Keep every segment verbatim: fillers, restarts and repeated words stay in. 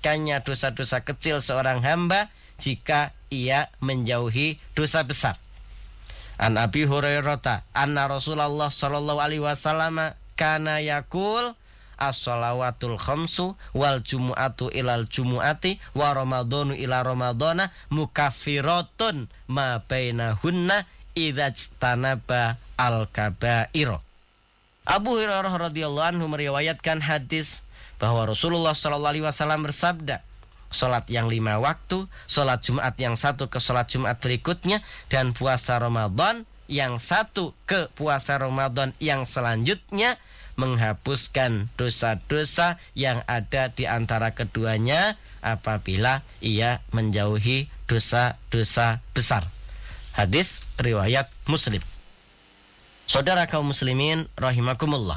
dihapuskannya dosa-dosa kecil seorang hamba jika ia menjauhi dosa besar. An Abi Hurairah anna Rasulullah sallallahu alaihi wasallam kana yaqul as-shalawatul khamsu wal jumu'atu ilal jumu'ati wa ramadhanu ila ramadhana mukaffiratun ma bainahunna idza tanaba al-kaba'ir. Abu Hurairah radhiyallahu anhu meriwayatkan hadis bahwa Rasulullah sallallahu alaihi wasallam bersabda, salat yang lima waktu, salat Jumat yang satu ke salat Jumat berikutnya, dan puasa Ramadan yang satu ke puasa Ramadan yang selanjutnya menghapuskan dosa-dosa yang ada di antara keduanya apabila ia menjauhi dosa-dosa besar. Hadis riwayat Muslim. Saudara kaum muslimin rahimakumullah,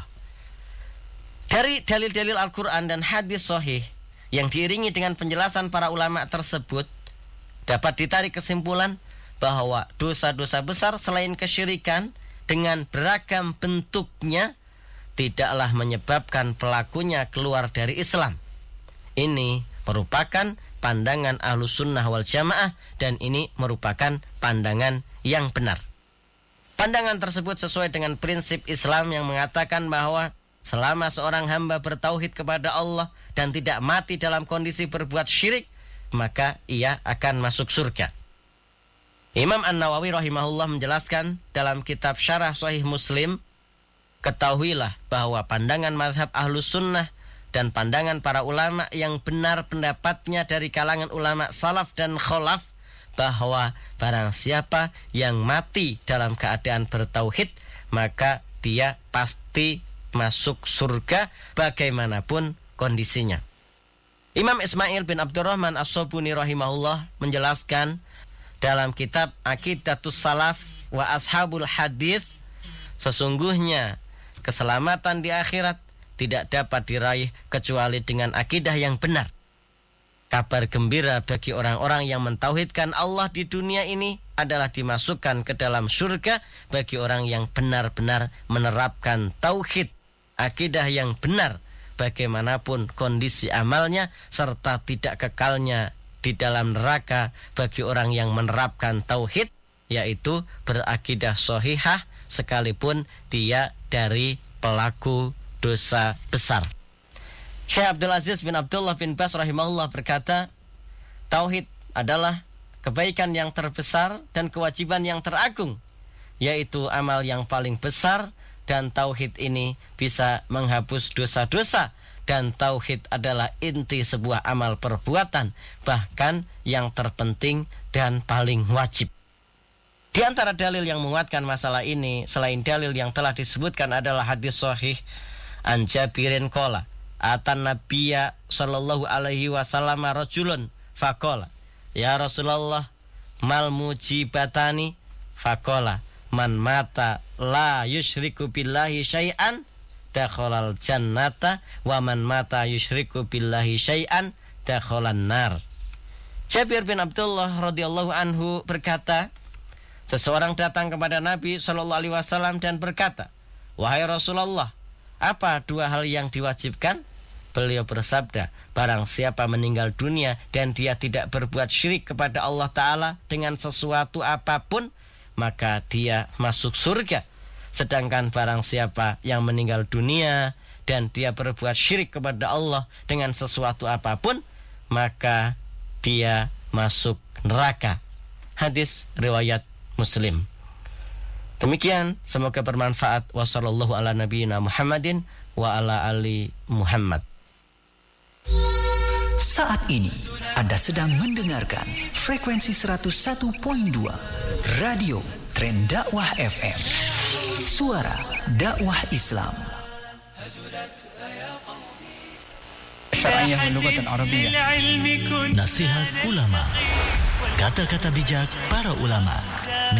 dari dalil-dalil Al-Quran dan hadis sahih yang diiringi dengan penjelasan para ulama tersebut, dapat ditarik kesimpulan bahwa dosa-dosa besar selain kesyirikan dengan beragam bentuknya tidaklah menyebabkan pelakunya keluar dari Islam. Ini merupakan pandangan Ahlus Sunnah wal Jamaah, dan ini merupakan pandangan yang benar. Pandangan tersebut sesuai dengan prinsip Islam yang mengatakan bahwa selama seorang hamba bertauhid kepada Allah dan tidak mati dalam kondisi berbuat syirik, maka ia akan masuk surga. Imam An-Nawawi rahimahullah menjelaskan dalam kitab Syarah Sahih Muslim, ketahuilah bahwa pandangan mazhab Ahlus Sunnah dan pandangan para ulama yang benar pendapatnya dari kalangan ulama salaf dan kholaf, bahwa barang siapa yang mati dalam keadaan bertauhid, maka dia pasti masuk surga bagaimanapun kondisinya. Imam Ismail bin Abdurrahman As-Sobuni rahimahullah menjelaskan dalam kitab Aqidatus Salaf wa Ashabul Hadith, sesungguhnya keselamatan di akhirat tidak dapat diraih kecuali dengan akidah yang benar. Kabar gembira bagi orang-orang yang mentauhidkan Allah di dunia ini adalah dimasukkan ke dalam surga bagi orang yang benar-benar menerapkan tauhid, akidah yang benar bagaimanapun kondisi amalnya, serta tidak kekalnya di dalam neraka bagi orang yang menerapkan tauhid, yaitu berakidah sahihah sekalipun dia dari pelaku dosa besar. Syekh Abdul Aziz bin Abdullah bin Bas rahimahullah berkata, tauhid adalah kebaikan yang terbesar dan kewajiban yang teragung, yaitu amal yang paling besar, dan tauhid ini bisa menghapus dosa-dosa, dan tauhid adalah inti sebuah amal perbuatan, bahkan yang terpenting dan paling wajib. Di antara dalil yang menguatkan masalah ini selain dalil yang telah disebutkan adalah hadis sahih an Jabirin qala atan nabiyya sallallahu alaihi wasallam rajulun faqala ya Rasulullah mal mujibatani faqala man mata la yusyriku billahi syai'an dakhalal jannata wa man mata yusyriku billahi syai'an dakhalan nar. Jabir bin Abdullah radhiyallahu anhu berkata, seseorang datang kepada Nabi sallallahu alaihi wasallam dan berkata, wahai Rasulullah, apa dua hal yang diwajibkan? Beliau bersabda, barang siapa meninggal dunia dan dia tidak berbuat syirik kepada Allah Ta'ala dengan sesuatu apapun, maka dia masuk surga. Sedangkan barang siapa yang meninggal dunia dan dia berbuat syirik kepada Allah dengan sesuatu apapun, maka dia masuk neraka. Hadis riwayat Muslim. Demikian, semoga bermanfaat. Wassallallahu ala nabiyina Muhammadin wa ala ali Muhammad. Saat ini Anda sedang mendengarkan frekuensi seratus satu koma dua Radio Tren Dakwah F M, suara dakwah Islam. Syar'iyyah Lughatan Arabiyyah. Nasihat ulama, kata-kata bijak para ulama.